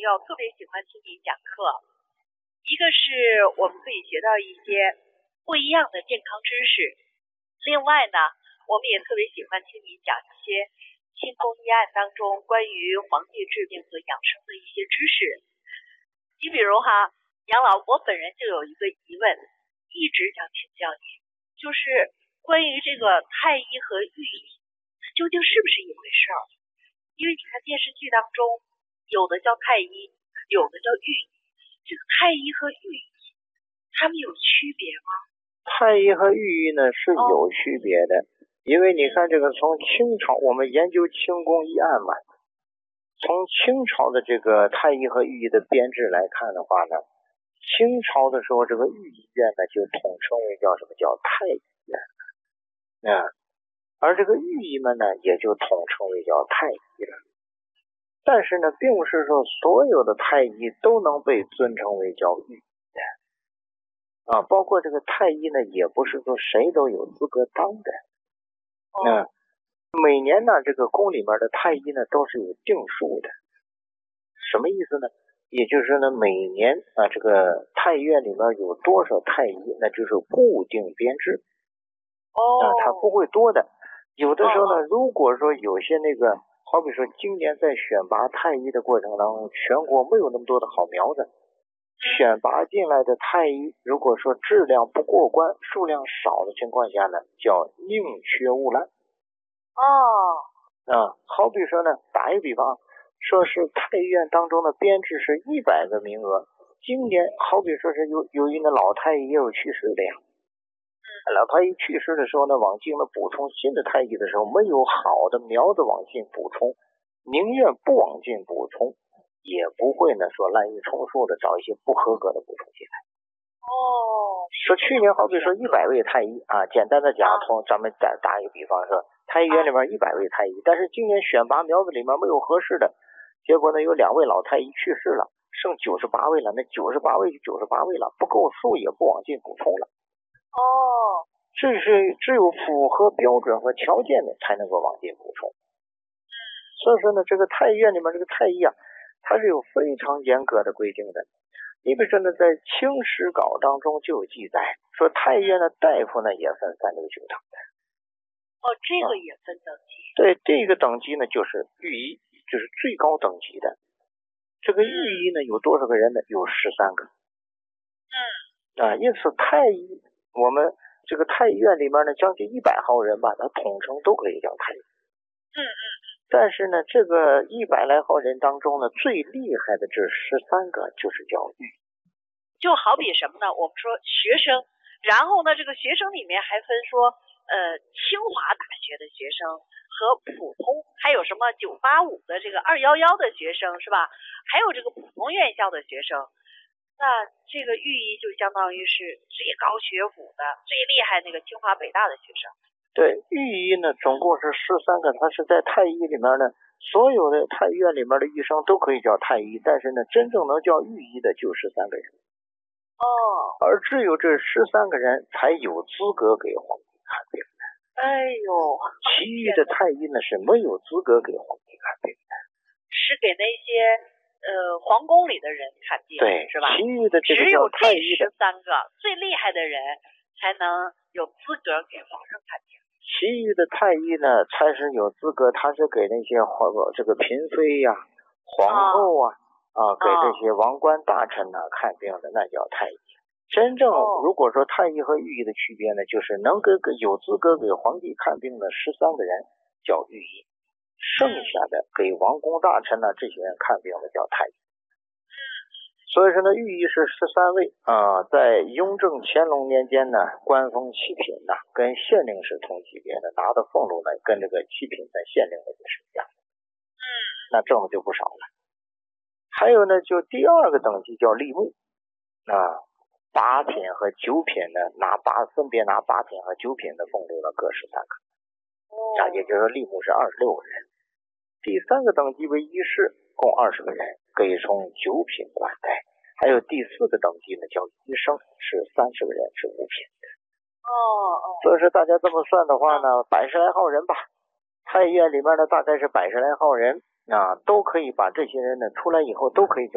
友特别喜欢听你讲课，一个是我们可以学到一些不一样的健康知识，另外呢，我们也特别喜欢听你讲一些清宫医案当中关于黄帝治病和养生的一些知识。你比如哈，杨老，我本人就有一个疑问，一直想请教你，就是关于这个太医和御医究竟是不是一回事儿？因为你看电视剧当中，有的叫太医，有的叫御医，这个太医和御医，他们有区别吗？ 太医和御医呢是有区别的，因为你看这个从清朝我们研究清宫医案嘛，从清朝的这个太医和御医的编制来看的话呢，清朝的时候这个御医院呢就统称为叫什么叫太医院而这个御医们呢也就统称为叫太医了。但是呢并不是说所有的太医都能被尊称为叫御医包括这个太医呢也不是说谁都有资格当的每年呢这个宫里面的太医呢都是有定数的。什么意思呢？也就是呢每年这个太医院里面有多少太医，那就是固定编制它不会多的。有的时候呢如果说有些那个好比说今年在选拔太医的过程当中，全国没有那么多的好苗子，选拔进来的太医如果说质量不过关，数量少的情况下呢叫宁缺毋滥好比说呢打一个比方，说是太医院当中的编制是100个名额，今年好比说是由于那老太医也有去世的呀，老太医去世的时候呢，往进了补充新的太医的时候，没有好的苗子往进补充，宁愿不往进补充，也不会呢说滥竽充数的找一些不合格的补充进来。说去年好比说100位太医简单的讲，咱们打一个比方说，太医院里面100位太医，但是今年选拔苗子里面没有合适的，结果呢有2位老太医去世了，剩98位了，那98位就98位了，不够数也不往进补充了。这是只有符合标准和条件的才能够往进补充。所以说呢，这个太医院里面这个太医它是有非常严格的规定的。你比如说呢，在《清史稿》当中就有记载，说太医院的大夫呢也分3、6、9等的。 这个也分等级。 对，这个等级呢就是御医，就是最高等级的。这个御医呢有多少个人呢？有13个。因此太医，我们这个太医院里面呢将近100号人吧，它统称都可以叫太医。但是呢这个100来号人当中呢，最厉害的这13个就是叫御。 就好比什么呢？我们说学生，然后呢这个学生里面还分说清华大学的学生和普通，还有什么985的这个211的学生是吧？还有这个普通院校的学生。那这个御医就相当于是最高学府的最厉害那个清华北大的学生。 对，御医呢总共是13个，它是在太医里面呢，所有的太医院里面的医生都可以叫太医，但是呢真正能叫御医的就13个人。而只有这13个人才有资格给皇帝看病的。其余的太医呢是没有资格给皇帝看病的， 是给那些皇宫里的人看病， 对， 是吧？ 其余的这个叫太医的 13个最厉害的人才能有资格给皇上看病。 其余的太医呢才是有资格，他是给那些这个嫔妃皇后给这些王官大臣看病的，那叫太医。真正如果说太医和御医的区别呢，就是能有资格给皇帝看病的13个人叫御医，剩下的给王公大臣这些人看病的叫太医。所以说呢，御医是13位在雍正乾隆年间呢，官封7品跟县令是同级别的，拿的俸禄呢跟这个7品的县令的也是一样的。那挣的就不少了。还有呢，就第2个等级叫吏目8品和9品呢分别拿8品和9品的俸禄呢各13个。也就是说吏目是26个人。第3个等级为医士，共20个人，可以从9品管带。还有第4个等级呢叫医生，是30个人，是5品的。所以说大家这么算的话呢，100来号人吧，太医院里面呢大概是100来号人都可以把这些人呢出来以后都可以